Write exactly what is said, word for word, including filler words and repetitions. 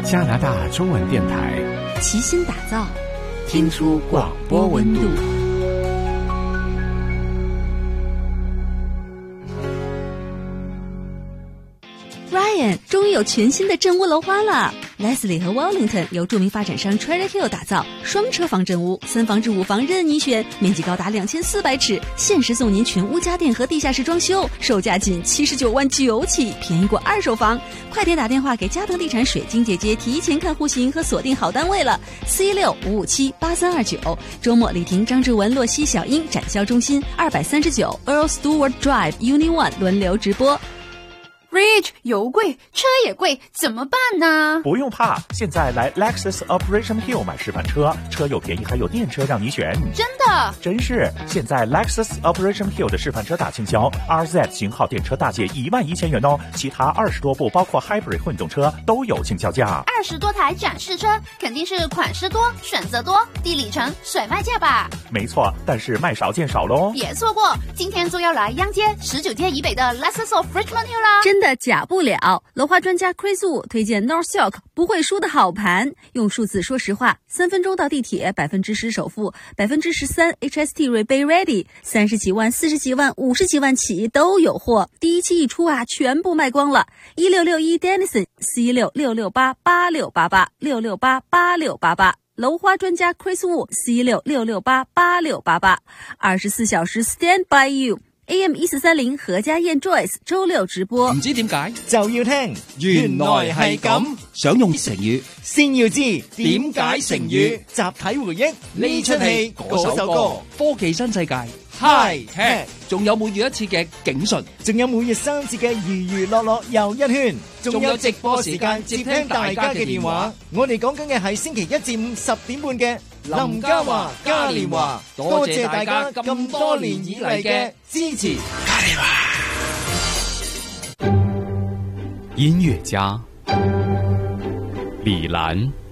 加拿大中文电台齐心打造， 听出广播温度。 Ryan 终于有全新的镇屋楼花了。Leslie 和 Wellington 由著名发展商 Treasure Hill 打造，双车房镇屋，三房至五房任你选，面积高达两千四百尺，限时送您全屋家电和地下室装修，售价仅七十九万九起，便宜过二手房。快点打电话给嘉腾地产水晶姐姐，提前看户型和锁定好单位了。四一六五五七八三二九，周末李婷、张志文、洛西、小英展销中心二百三十九 Earl Stewart Drive Uni One 轮流直播。 Rich， 油贵，车也贵，怎么办呢？ 不用怕，现在来 Lexus Operation Hill 买示范车，车又便宜还有电车让你选。 真的？ 真是！现在 Lexus Operation Hill 的示范车大倾销 ，R Z 型号电车大借一万一千元哦，其他二十多部包括 Hybrid 混动车都有倾销价。 二十多台展示车，肯定是款式多、选择多、低里程、甩卖价吧？ 没错，但是卖少见少喽。 别错过，今天就要来央街十九街以北的 Lexus of Richmond Hill 啦！ 真的假不了，楼花专家 Chris Wu 推荐 North Silk 不会输的好盘，用数字说实话，三分钟到地铁，百分之十首付，百分之十三 H S T rebate ready， 三十几万、四十几万、五十几万起都有货，第一期一出啊，全部卖光了。一六六一 Denison 四一六六六八八六八八六六八八六八八。楼花专家 Chris Wu 四一六六六八八六八八，二十四小时 Stand by you。A M 一四三零何家燕 Joyce 周六直播， 唔知點解就要聽，原來係咁。 想用成語， 先要知點解成語。 集體回憶呢出戲嗰首歌， 科技新世界 High Tech， 仲有每月一次嘅警訊， 仲有每月三次嘅娛娛樂樂又一圈，仲有直播時間接聽大家嘅電話。我哋講緊嘅係星期一至五十點半嘅林嘉華嘉年華，多謝大家咁多年以嚟嘅支持。 嘉年華，音樂家李蘭。